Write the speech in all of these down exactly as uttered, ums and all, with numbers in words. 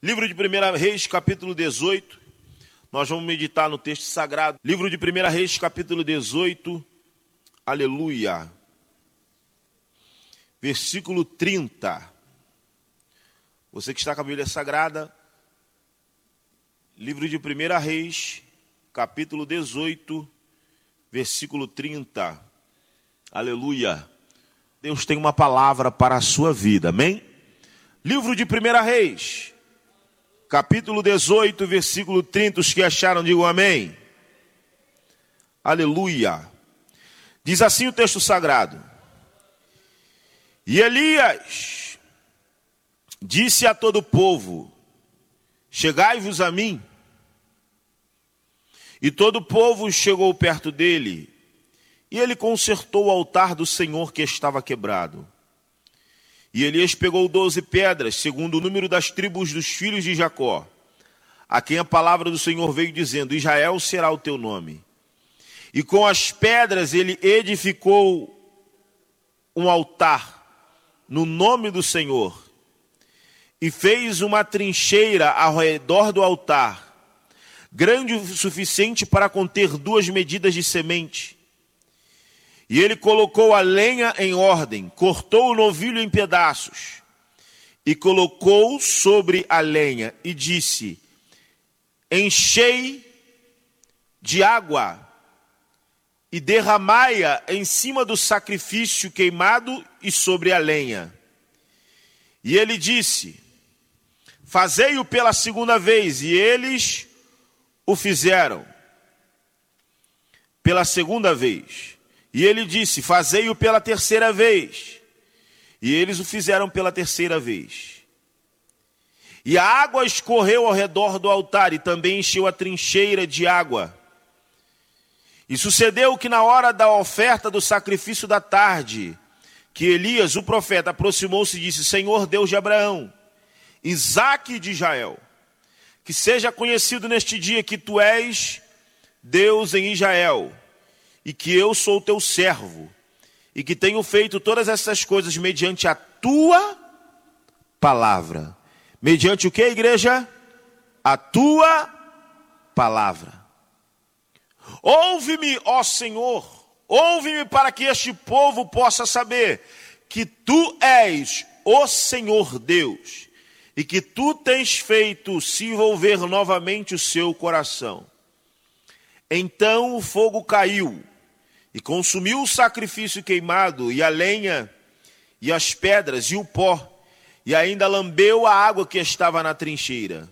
Livro de primeira Reis, capítulo dezoito. Nós vamos meditar no texto sagrado. Livro de primeira Reis, capítulo dezoito. Aleluia. Versículo trinta. Você que está com a Bíblia Sagrada. Livro de primeira Reis, capítulo dezoito, versículo trinta. Aleluia. Deus tem uma palavra para a sua vida, amém? Livro de primeira Reis, capítulo dezoito, versículo trinta. Os que acharam, digam amém. Aleluia. Diz assim o texto sagrado. E Elias disse a todo o povo: chegai-vos a mim. E todo o povo chegou perto dele, e ele consertou o altar do Senhor que estava quebrado. E Elias pegou doze pedras, segundo o número das tribos dos filhos de Jacó, a quem a palavra do Senhor veio dizendo: Israel será o teu nome. E com as pedras ele edificou um altar no nome do Senhor, e fez uma trincheira ao redor do altar, grande o suficiente para conter duas medidas de semente. E ele colocou a lenha em ordem, cortou o novilho em pedaços, e colocou sobre a lenha, e disse: enchei de água, e derramai-a em cima do sacrifício queimado e sobre a lenha. E ele disse: fazei-o pela segunda vez. E eles o fizeram pela segunda vez. E ele disse: fazei-o pela terceira vez. E eles o fizeram pela terceira vez. E a água escorreu ao redor do altar, e também encheu a trincheira de água. E sucedeu que na hora da oferta do sacrifício da tarde, que Elias, o profeta, aproximou-se e disse: Senhor Deus de Abraão, Isaque e de Israel, que seja conhecido neste dia que tu és Deus em Israel, e que eu sou teu servo, e que tenho feito todas essas coisas mediante a tua palavra. Mediante o que, igreja? A tua palavra. Ouve-me, ó Senhor, ouve-me para que este povo possa saber que tu és o Senhor Deus, e que tu tens feito se envolver novamente o seu coração. Então o fogo caiu e consumiu o sacrifício queimado, e a lenha, e as pedras, e o pó, e ainda lambeu a água que estava na trincheira.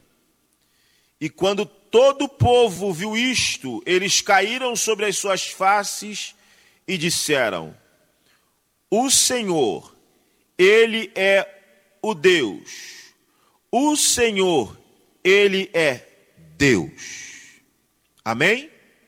E quando todo o povo viu isto, eles caíram sobre as suas faces e disseram: o Senhor, Ele é o Deus. O Senhor, Ele é Deus. Amém?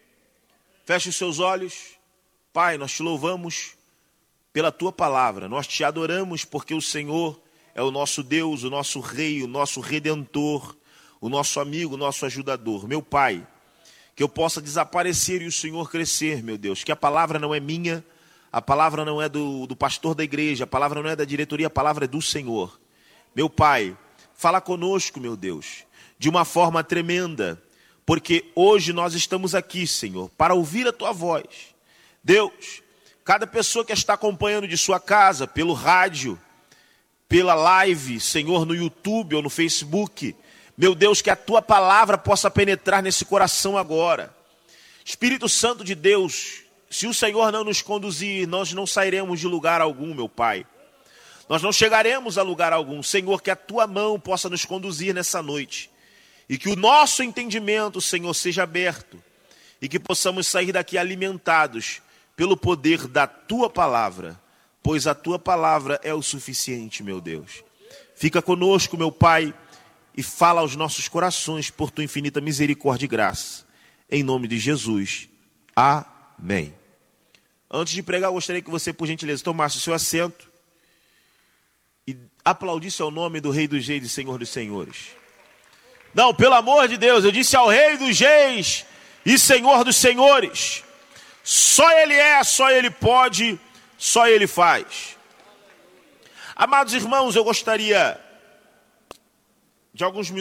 Feche os seus olhos. Pai, nós te louvamos pela tua palavra. Nós te adoramos porque o Senhor é o nosso Deus, o nosso Rei, o nosso Redentor, o nosso amigo, o nosso ajudador. Meu Pai, que eu possa desaparecer e o Senhor crescer, meu Deus. Que a palavra não é minha, a palavra não é do, do pastor da igreja, a palavra não é da diretoria, a palavra é do Senhor. Meu Pai, fala conosco, meu Deus, de uma forma tremenda, porque hoje nós estamos aqui, Senhor, para ouvir a tua voz. Deus, cada pessoa que está acompanhando de sua casa, pelo rádio, pela live, Senhor, no YouTube ou no Facebook, meu Deus, que a tua palavra possa penetrar nesse coração agora. Espírito Santo de Deus, se o Senhor não nos conduzir, nós não sairemos de lugar algum, meu Pai. Nós não chegaremos a lugar algum. Senhor, que a tua mão possa nos conduzir nessa noite. E que o nosso entendimento, Senhor, seja aberto. E que possamos sair daqui alimentados pelo poder da tua palavra. Pois a tua palavra é o suficiente, meu Deus. Fica conosco, meu Pai, e fala aos nossos corações por tua infinita misericórdia e graça. Em nome de Jesus. Amém. Antes de pregar, eu gostaria que você, por gentileza, tomasse o seu assento e aplaudisse ao nome do Rei dos Reis e Senhor dos Senhores. Não, pelo amor de Deus, eu disse ao Rei dos Reis e Senhor dos Senhores. Só Ele é, só Ele pode, só Ele faz. Amados irmãos, eu gostaria de alguns minutos